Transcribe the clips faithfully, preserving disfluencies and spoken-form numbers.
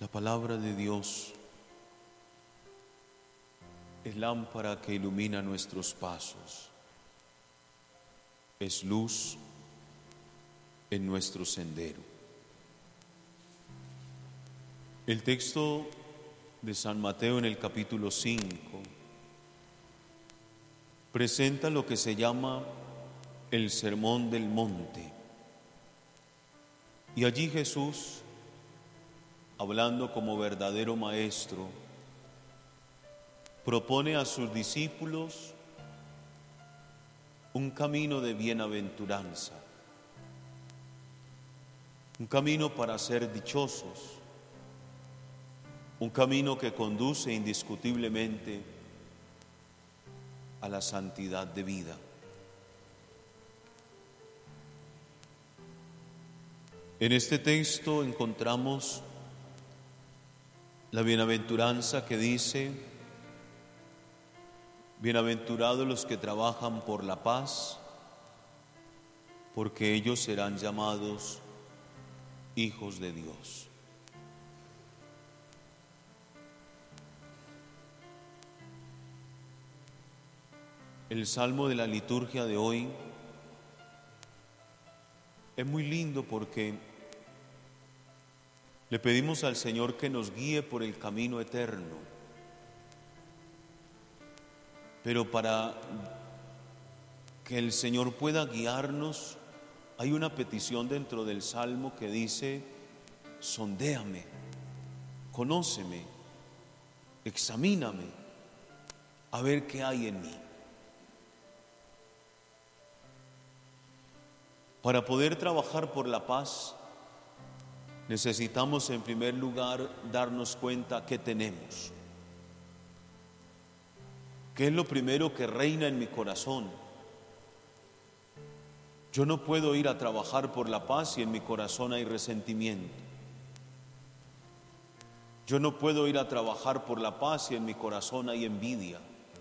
La palabra de Dios es lámpara que ilumina nuestros pasos, es luz en nuestro sendero. El texto de San Mateo en el capítulo cinco presenta lo que se llama el Sermón del Monte. Y allí Jesús, hablando como verdadero maestro, propone a sus discípulos un camino de bienaventuranza, un camino para ser dichosos, un camino que conduce indiscutiblemente a la santidad de vida. En este texto encontramos la bienaventuranza que dice: bienaventurados los que trabajan por la paz, porque ellos serán llamados hijos de Dios. El salmo de la liturgia de hoy es muy lindo porque le pedimos al Señor que nos guíe por el camino eterno. Pero para que el Señor pueda guiarnos, hay una petición dentro del Salmo que dice: sondéame, conóceme, examíname, a ver qué hay en mí. Para poder trabajar por la paz, necesitamos en primer lugar darnos cuenta qué tenemos. ¿Qué es lo primero que reina en mi corazón? Yo no puedo ir a trabajar por la paz si en mi corazón hay resentimiento. Yo no puedo ir a trabajar por la paz si en mi corazón hay envidia.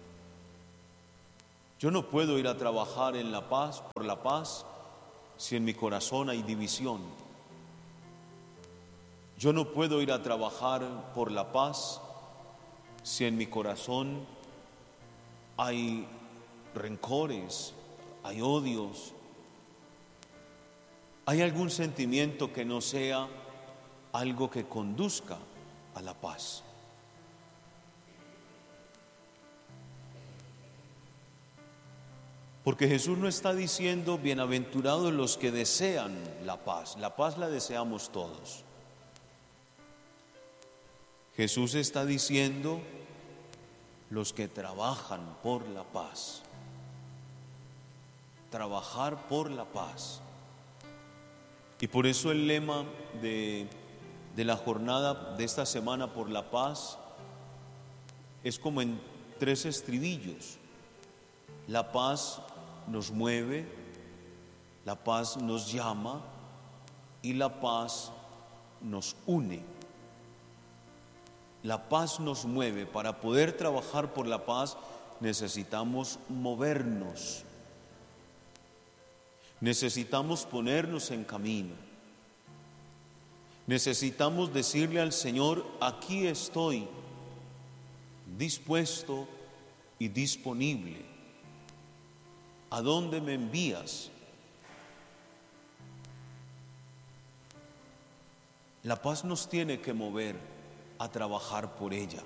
Yo no puedo ir a trabajar en la paz, por la paz, si en mi corazón hay división. Yo no puedo ir a trabajar por la paz si en mi corazón hay rencores, hay odios, hay algún sentimiento que no sea algo que conduzca a la paz. Porque Jesús no está diciendo bienaventurados los que desean la paz. La paz la deseamos todos. Jesús está diciendo los que trabajan por la paz. Trabajar por la paz. Y por eso el lema de, de la jornada de esta semana por la paz es como en tres estribillos. La paz nos mueve, la paz nos llama y la paz nos une. La paz nos mueve. Para poder trabajar por la paz necesitamos movernos, necesitamos ponernos en camino, necesitamos decirle al Señor: aquí estoy, dispuesto y disponible. ¿A dónde me envías? La paz nos tiene que mover a trabajar por ella,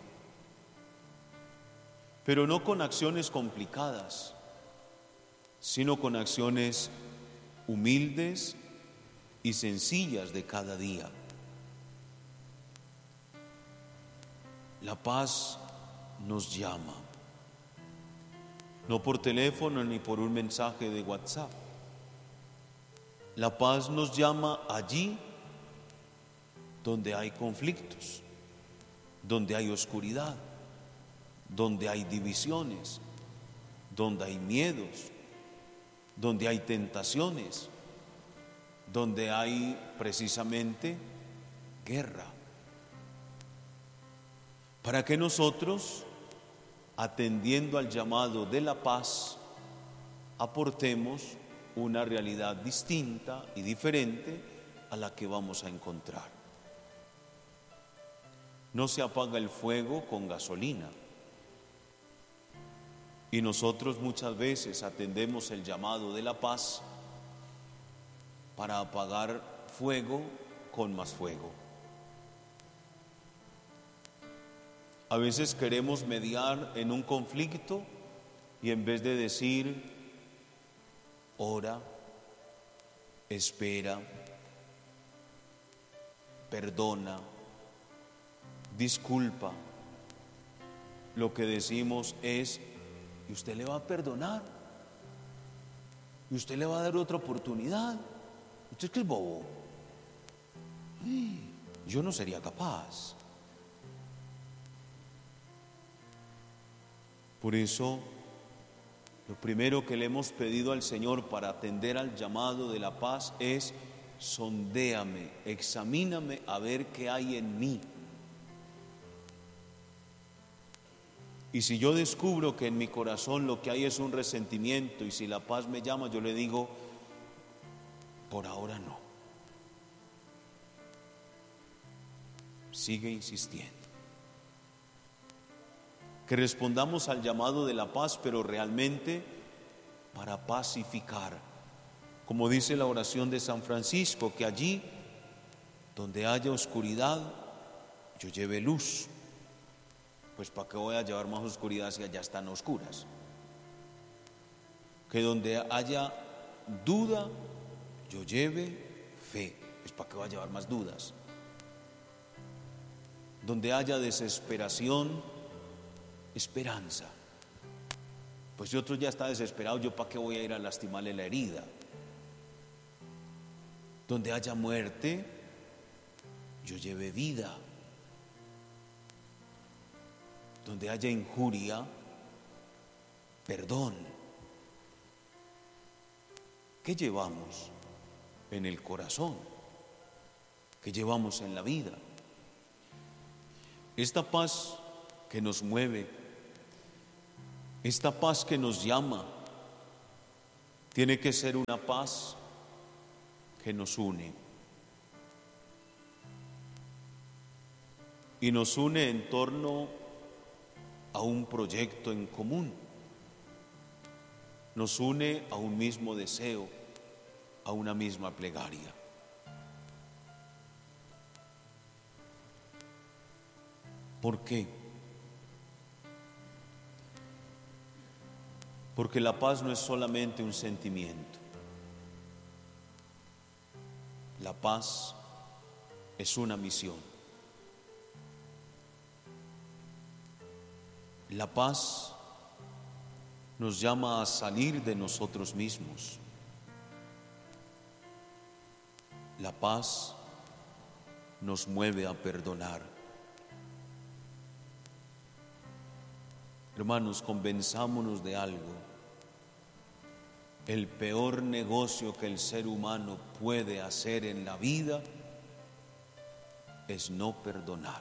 pero no con acciones complicadas, sino con acciones humildes y sencillas de cada día. La paz nos llama, no por teléfono ni por un mensaje de WhatsApp. La paz nos llama allí donde hay conflictos, donde hay oscuridad, donde hay divisiones, donde hay miedos, donde hay tentaciones, donde hay precisamente guerra. Para que nosotros, atendiendo al llamado de la paz, aportemos una realidad distinta y diferente a la que vamos a encontrar. No se apaga el fuego con gasolina. Y nosotros muchas veces atendemos el llamado de la paz para apagar fuego con más fuego. A veces queremos mediar en un conflicto y en vez de decir, ora, espera, perdona, disculpa, lo que decimos es, y usted le va a perdonar, y usted le va a dar otra oportunidad. Usted es que es bobo. Yo no sería capaz. Por eso, lo primero que le hemos pedido al Señor para atender al llamado de la paz es: sondéame, examíname a ver qué hay en mí. Y si yo descubro que en mi corazón lo que hay es un resentimiento, y si la paz me llama, yo le digo, por ahora no. Sigue insistiendo. Que respondamos al llamado de la paz, pero realmente para pacificar. Como dice la oración de San Francisco, que allí donde haya oscuridad, yo lleve luz. Pues ¿para qué voy a llevar más oscuridad si allá están oscuras? Que donde haya duda, yo lleve fe. Pues ¿para qué voy a llevar más dudas? Donde haya desesperación, esperanza. Pues si otro ya está desesperado, ¿yo para qué voy a ir a lastimarle la herida? Donde haya muerte, yo lleve vida. Donde haya injuria, perdón. ¿Qué llevamos en el corazón? ¿Qué llevamos en la vida? Esta paz que nos mueve, esta paz que nos llama, tiene que ser una paz que nos une. Y nos une en torno a un proyecto en común. Nos une a un mismo deseo, a una misma plegaria. ¿Por qué? Porque la paz no es solamente un sentimiento. La paz es una misión. La paz nos llama a salir de nosotros mismos. La paz nos mueve a perdonar. Hermanos, convenzámonos de algo. El peor negocio que el ser humano puede hacer en la vida es no perdonar.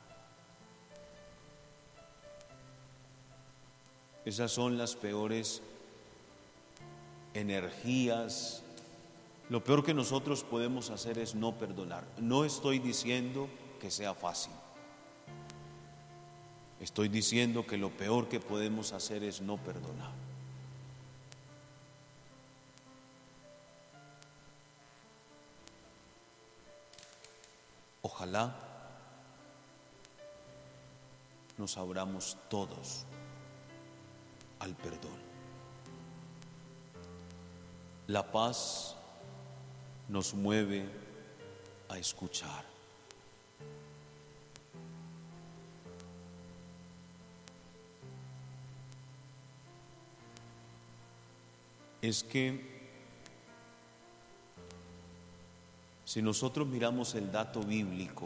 Esas son las peores energías. Lo peor que nosotros podemos hacer es no perdonar. No estoy diciendo que sea fácil. Estoy diciendo que lo peor que podemos hacer es no perdonar. Ojalá nos abramos todos al perdón. La paz nos mueve a escuchar. Es que si nosotros miramos el dato bíblico,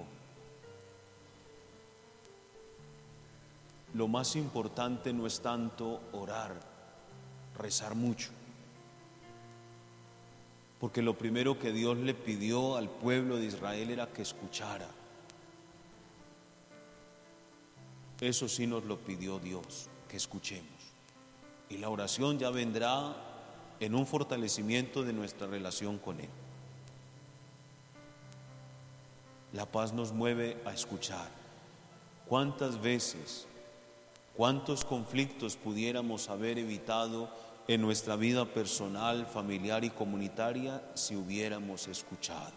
lo más importante no es tanto orar, rezar mucho, porque lo primero que Dios le pidió al pueblo de Israel era que escuchara. Eso sí nos lo pidió Dios, que escuchemos. Y la oración ya vendrá en un fortalecimiento de nuestra relación con Él. La paz nos mueve a escuchar. ¿Cuántas veces, cuántos conflictos pudiéramos haber evitado en nuestra vida personal, familiar y comunitaria si hubiéramos escuchado?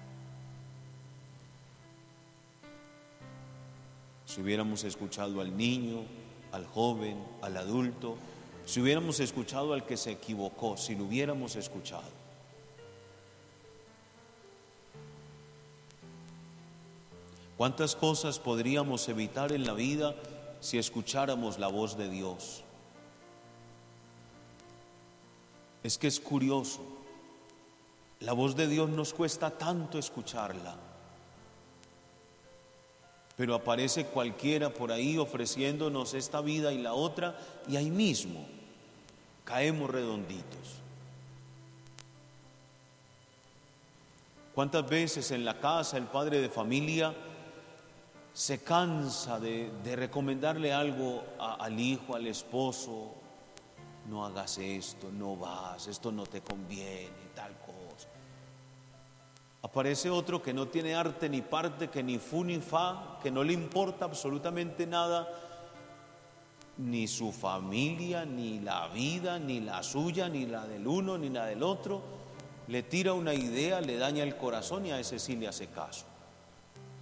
Si hubiéramos escuchado al niño, al joven, al adulto, si hubiéramos escuchado al que se equivocó, si lo hubiéramos escuchado. ¿Cuántas cosas podríamos evitar en la vida si escucháramos la voz de Dios? Es que es curioso, la voz de Dios nos cuesta tanto escucharla, pero aparece cualquiera por ahí ofreciéndonos esta vida y la otra, y ahí mismo caemos redonditos. ¿Cuántas veces en la casa el padre de familia se cansa de, de recomendarle algo a, al hijo, al esposo? No hagas esto, no vas, esto no te conviene, tal cosa. Aparece otro que no tiene arte ni parte, que ni fu ni fa, que no le importa absolutamente nada, ni su familia, ni la vida, ni la suya, ni la del uno, ni la del otro. Le tira una idea, le daña el corazón y a ese sí le hace caso.